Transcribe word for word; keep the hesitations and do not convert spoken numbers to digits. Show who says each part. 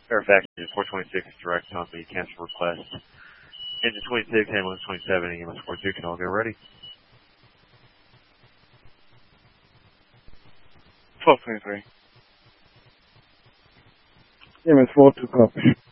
Speaker 1: Fairfax, engine four twenty-six, direct on the cancel request. Engine twenty-six, ambulance twenty-seven, E M S four two, can all go ready?
Speaker 2: twelve twenty-three.
Speaker 3: E M S four two, copy.